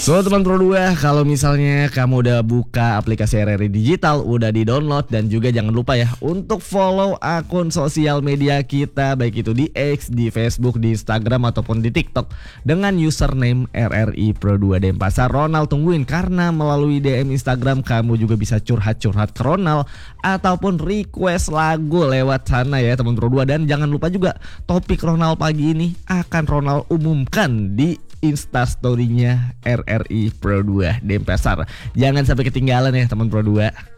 So teman Pro 2, kalau misalnya kamu udah buka aplikasi RRI Digital, udah di-download, dan juga jangan lupa ya untuk follow akun sosial media kita, baik itu di X, di Facebook, di Instagram ataupun di TikTok dengan username RRI Pro 2 Denpasar. Ronald tungguin, karena melalui DM Instagram kamu juga bisa curhat-curhat ke Ronald ataupun request lagu lewat sana ya teman Pro 2. Dan jangan lupa juga topik Ronald pagi ini akan Ronald umumkan di Instastory-nya RRI Pro 2 Denpasar. Jangan sampai ketinggalan ya teman Pro 2.